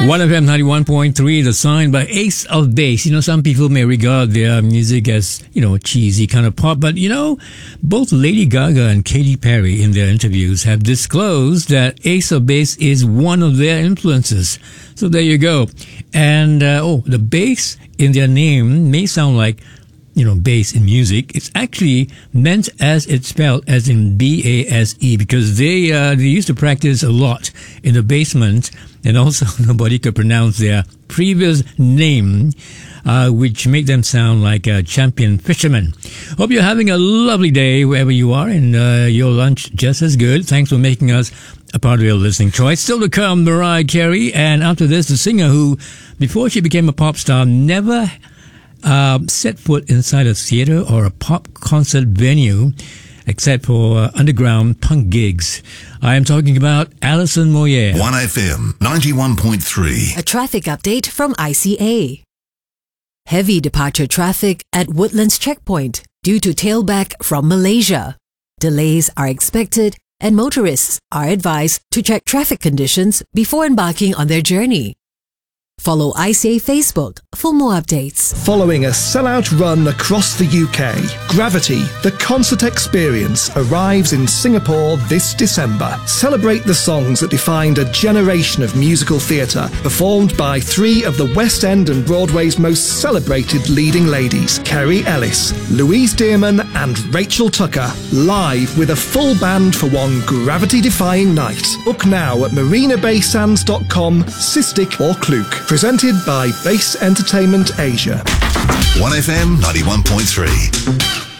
1FM 91.3, The Sign by Ace of Base. You know, some people may regard their music as, cheesy kind of pop, but, both Lady Gaga and Katy Perry in their interviews have disclosed that Ace of Base is one of their influences. So there you go. And, the bass in their name may sound like, bass in music. It's actually meant as it's spelled, as in B-A-S-E, because they used to practice a lot in the basement, and also nobody could pronounce their previous name, which made them sound like champion fishermen. Hope you're having a lovely day wherever you are, and your lunch just as good. Thanks for making us a part of your listening choice. Still to come, Mariah Carey, and after this, the singer who, before she became a pop star, never set foot inside a theater or a pop concert venue except for underground punk gigs. I am talking about Alison Moyet. 1FM 91.3. A traffic update from ICA. Heavy departure traffic at Woodlands Checkpoint due to tailback from Malaysia. Delays are expected and motorists are advised to check traffic conditions before embarking on their journey. Follow ICA Facebook for more updates. Following a sellout run across the UK, Gravity, the concert experience, arrives in Singapore this December. Celebrate the songs that defined a generation of musical theatre, performed by three of the West End and Broadway's most celebrated leading ladies, Kerry Ellis, Louise Dearman and Rachel Tucker, live with a full band for one gravity-defying night. Book now at marinabaysands.com, Cystic or Klook. Presented by Base Entertainment Asia. 1FM 91.3.